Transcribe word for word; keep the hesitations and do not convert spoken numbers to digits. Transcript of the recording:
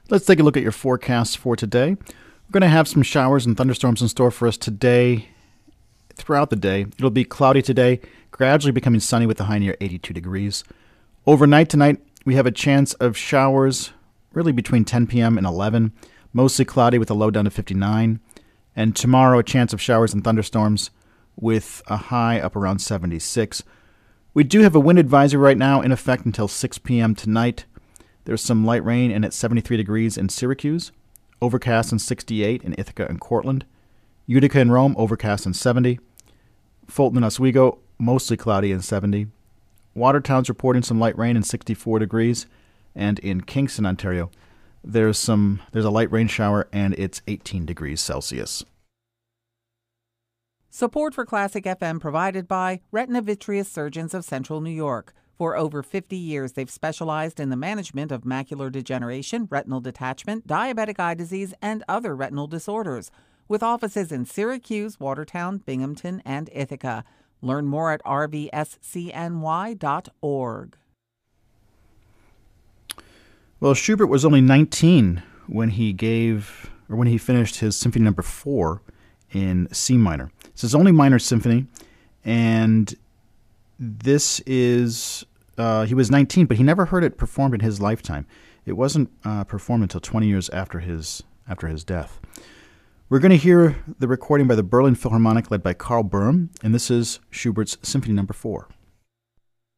Let's take a look at your forecast for today. We're going to have some showers and thunderstorms in store for us today. Throughout the day, it'll be cloudy today, gradually becoming sunny with a high near eighty-two degrees. Overnight tonight, we have a chance of showers really between ten p.m. and eleven, mostly cloudy with a low down to fifty-nine. And tomorrow, a chance of showers and thunderstorms with a high up around seventy-six. We do have a wind advisory right now in effect until six p.m. tonight. There's some light rain and it's seventy-three degrees in Syracuse, overcast and sixty-eight in Ithaca and Cortland. Utica and Rome, overcast and seventy. Fulton and Oswego, mostly cloudy and seventy. Watertown's reporting some light rain and sixty-four degrees. And in Kingston, Ontario, there's some there's a light rain shower and it's eighteen degrees Celsius. Support for Classic F M provided by Retina Vitreous Surgeons of Central New York. For over fifty years, they've specialized in the management of macular degeneration, retinal detachment, diabetic eye disease, and other retinal disorders. With offices in Syracuse, Watertown, Binghamton, and Ithaca. Learn more at r v s c n y dot org. Well, Schubert was only nineteen when he gave, or when he finished his Symphony Number Four in C minor. It's his only minor symphony, and this is, uh, he was nineteen, but he never heard it performed in his lifetime. It wasn't uh, performed until twenty years after his after his death. We're going to hear the recording by the Berlin Philharmonic led by Karl Böhm, and this is Schubert's Symphony Number Four.